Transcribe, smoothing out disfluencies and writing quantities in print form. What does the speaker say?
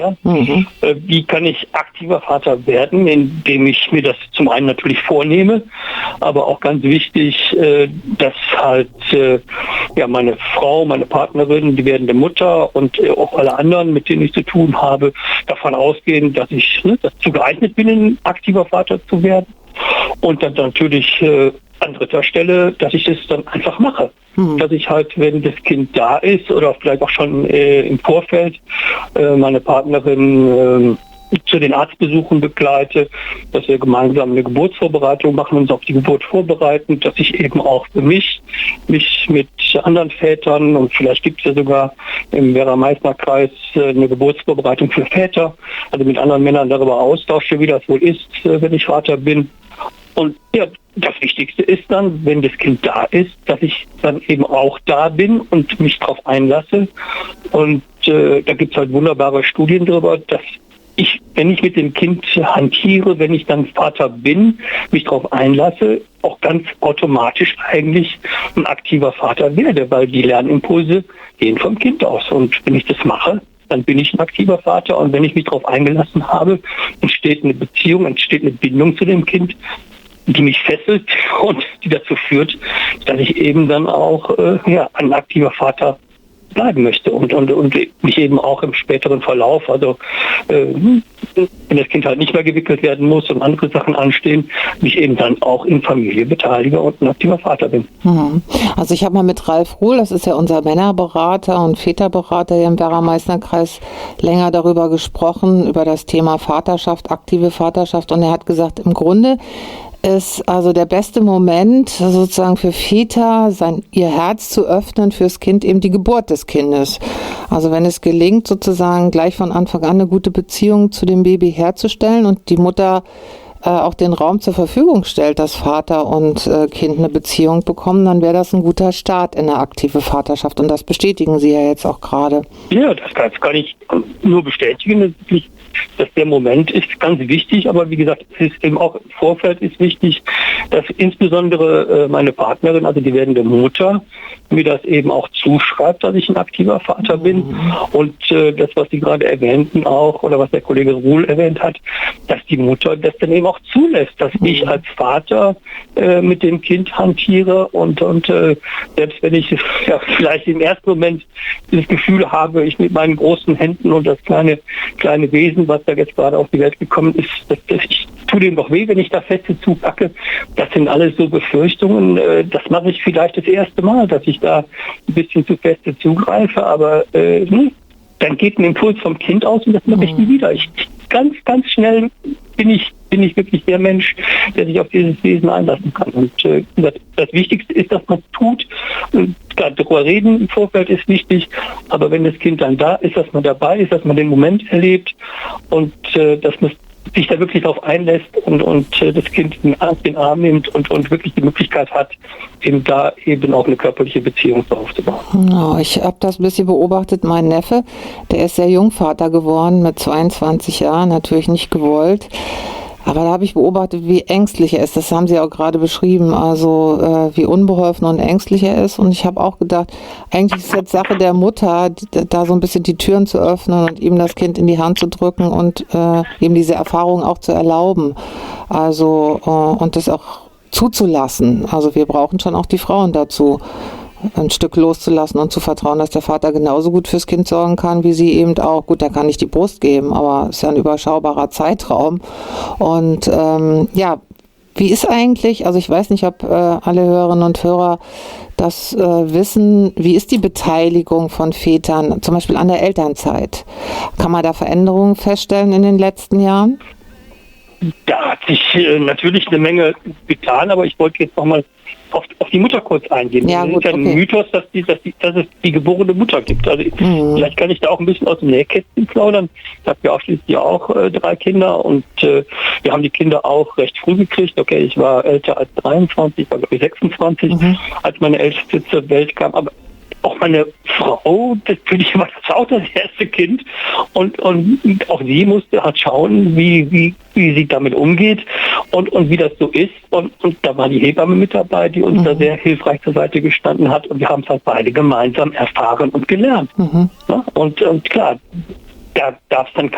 Wie kann ich aktiver Vater werden, indem ich mir das zum einen natürlich vornehme, aber auch ganz wichtig, dass halt meine Frau, meine Partnerin, die werdende Mutter und auch alle anderen, mit denen ich zu tun habe, davon ausgehen, dass ich dazu geeignet bin, ein aktiver Vater zu werden. Und dann natürlich an dritter Stelle, dass ich das dann einfach mache. Dass ich halt, wenn das Kind da ist oder vielleicht auch schon im Vorfeld meine Partnerin zu den Arztbesuchen begleite, dass wir gemeinsam eine Geburtsvorbereitung machen, uns auf die Geburt vorbereiten, dass ich eben auch für mich mit anderen Vätern, und vielleicht gibt es ja sogar im Werra-Meißner-Kreis eine Geburtsvorbereitung für Väter, also mit anderen Männern darüber austausche, wie das wohl ist, wenn ich Vater bin. Und ja, das Wichtigste ist dann, wenn das Kind da ist, dass ich dann eben auch da bin und mich darauf einlasse. Und da gibt es halt wunderbare Studien darüber, dass ich, wenn ich mit dem Kind hantiere, wenn ich dann Vater bin, mich darauf einlasse, auch ganz automatisch eigentlich ein aktiver Vater werde, weil die Lernimpulse gehen vom Kind aus. Und wenn ich das mache, dann bin ich ein aktiver Vater. Und wenn ich mich darauf eingelassen habe, entsteht eine Beziehung, entsteht eine Bindung zu dem Kind, die mich fesselt und die dazu führt, dass ich eben dann auch ein aktiver Vater bleiben möchte und mich eben auch im späteren Verlauf, also wenn das Kind halt nicht mehr gewickelt werden muss und andere Sachen anstehen, mich eben dann auch in Familie beteilige und ein aktiver Vater bin. Also ich habe mal mit Ralf Ruhl, das ist ja unser Männerberater und Väterberater hier im Werra-Meißner-Kreis, länger darüber gesprochen, über das Thema Vaterschaft, aktive Vaterschaft, und er hat gesagt, im Grunde ist also der beste Moment sozusagen für Väter, ihr Herz zu öffnen fürs Kind, eben die Geburt des Kindes. Also wenn es gelingt, sozusagen gleich von Anfang an eine gute Beziehung zu dem Baby herzustellen und die Mutter auch den Raum zur Verfügung stellt, dass Vater und Kind eine Beziehung bekommen, dann wäre das ein guter Start in eine aktive Vaterschaft. Und das bestätigen Sie ja jetzt auch gerade. Ja, das kann ich nur bestätigen. Dass der Moment ist ganz wichtig, aber wie gesagt, es ist eben auch im Vorfeld ist wichtig, dass insbesondere meine Partnerin, also die werdende Mutter, mir das eben auch zuschreibt, dass ich ein aktiver Vater bin. Und das, was Sie gerade erwähnten auch, oder was der Kollege Ruhl erwähnt hat, dass die Mutter das dann eben auch zulässt, dass ich als Vater mit dem Kind hantiere und selbst wenn ich vielleicht im ersten Moment das Gefühl habe, ich mit meinen großen Händen und das kleine Wesen, was da jetzt gerade auf die Welt gekommen ist, ich tue dem doch weh, wenn ich da Feste zupacke. Das sind alles so Befürchtungen. Das mache ich vielleicht das erste Mal, dass ich da ein bisschen zu feste zugreife, aber dann geht ein Impuls vom Kind aus und das mache ich nie wieder. Ganz, ganz schnell bin ich wirklich der Mensch, der sich auf dieses Wesen einlassen kann. Und das Wichtigste ist, dass man es tut. Darüber reden im Vorfeld ist wichtig, aber wenn das Kind dann da ist, dass man dabei ist, dass man den Moment erlebt und dass man sich da wirklich darauf einlässt und das Kind in den Arm nimmt und wirklich die Möglichkeit hat, eben da eben auch eine körperliche Beziehung aufzubauen. Genau, ich habe das ein bisschen beobachtet. Mein Neffe, der ist sehr jung Vater geworden, mit 22 Jahren, natürlich nicht gewollt. Aber da habe ich beobachtet, wie ängstlich er ist. Das haben Sie auch gerade beschrieben, also wie unbeholfen und ängstlich er ist. Und ich habe auch gedacht, eigentlich ist es jetzt Sache der Mutter, da so ein bisschen die Türen zu öffnen und ihm das Kind in die Hand zu drücken und ihm diese Erfahrung auch zu erlauben. Also und das auch zuzulassen. Also wir brauchen schon auch die Frauen dazu, ein Stück loszulassen und zu vertrauen, dass der Vater genauso gut fürs Kind sorgen kann, wie sie eben auch. Gut, er kann nicht die Brust geben, aber es ist ja ein überschaubarer Zeitraum. Und wie ist eigentlich, also ich weiß nicht, ob alle Hörerinnen und Hörer das wissen, wie ist die Beteiligung von Vätern, zum Beispiel an der Elternzeit? Kann man da Veränderungen feststellen in den letzten Jahren? Da hat sich natürlich eine Menge getan, aber ich wollte jetzt nochmal auf die Mutter kurz eingehen. Ja, es ist ja ein Mythos, dass es die geborene Mutter gibt. Also vielleicht kann ich da auch ein bisschen aus dem Nähkästchen plaudern. Ich habe ja auch schließlich auch 3 Kinder und wir haben die Kinder auch recht früh gekriegt. Okay, ich war älter als 23, ich war glaube ich 26, als meine Älteste zur Welt kam. Aber auch meine Frau, für die war das auch das erste Kind und auch sie musste halt schauen, wie sie damit umgeht und wie das so ist und da war die Hebamme mit dabei, die uns da sehr hilfreich zur Seite gestanden hat und wir haben es halt beide gemeinsam erfahren und gelernt. Ja? Und klar, da darf es dann